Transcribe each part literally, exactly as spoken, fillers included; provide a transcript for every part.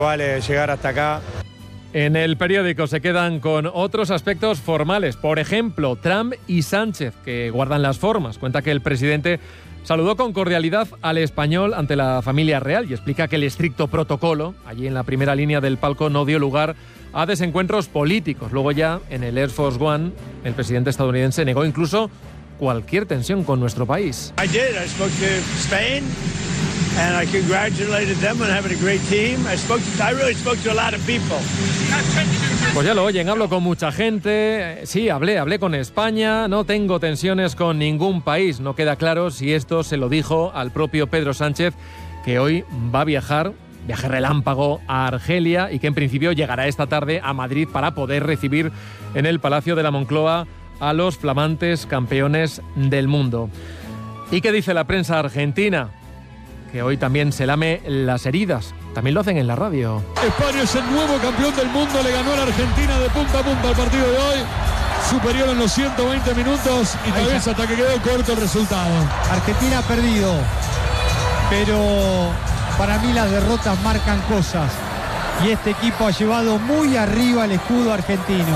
Vale llegar hasta acá. En el periódico se quedan con otros aspectos formales. Por ejemplo, Trump y Sánchez, que guardan las formas. Cuenta que el presidente saludó con cordialidad al español ante la familia real y explica que el estricto protocolo, allí en la primera línea del palco, no dio lugar a desencuentros políticos. Luego ya, en el Air Force One, el presidente estadounidense negó incluso cualquier tensión con nuestro país. I did. I spoke to Spain. And I congratulated them on having a great team. I spoke to, I really spoke to a lot of people. Pues ya lo oyen, hablo con mucha gente. Sí, hablé, hablé con España. No tengo tensiones con ningún país. No queda claro si esto se lo dijo al propio Pedro Sánchez, que hoy va a viajar, viaje relámpago a Argelia y que en principio llegará esta tarde a Madrid para poder recibir en el Palacio de la Moncloa a los flamantes campeones del mundo. ¿Y qué dice la prensa argentina? Que hoy también se lame las heridas. También lo hacen en la radio. España es el nuevo campeón del mundo. Le ganó a la Argentina de punta a punta el partido de hoy. Superior en los ciento veinte minutos y tal vez hasta que quedó corto el resultado. Argentina ha perdido, pero para mí las derrotas marcan cosas. Y este equipo ha llevado muy arriba el escudo argentino.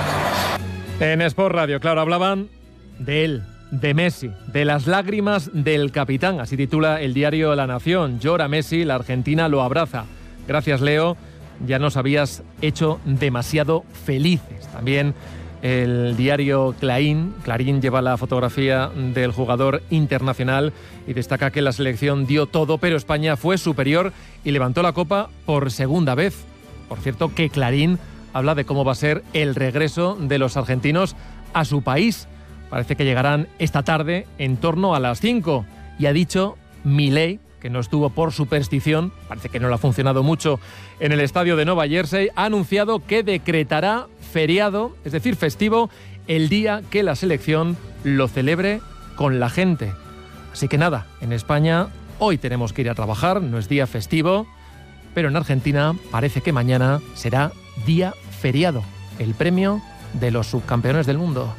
En Sport Radio, claro, hablaban de él, de Messi, de las lágrimas del capitán, así titula el diario La Nación. Llora Messi, la Argentina lo abraza. Gracias, Leo, ya nos habías hecho demasiado felices. También el diario Clarín, Clarín lleva la fotografía del jugador internacional y destaca que la selección dio todo, pero España fue superior y levantó la copa por segunda vez. Por cierto, que Clarín habla de cómo va a ser el regreso de los argentinos a su país. Parece que llegarán esta tarde en torno a las cinco. Y ha dicho Milei, que no estuvo por superstición, parece que no le ha funcionado mucho en el estadio de Nueva Jersey, ha anunciado que decretará feriado, es decir, festivo, el día que la selección lo celebre con la gente. Así que nada, en España hoy tenemos que ir a trabajar, no es día festivo, pero en Argentina parece que mañana será día feriado, el premio de los subcampeones del mundo.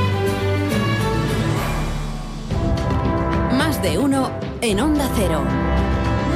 De uno en Onda Cero.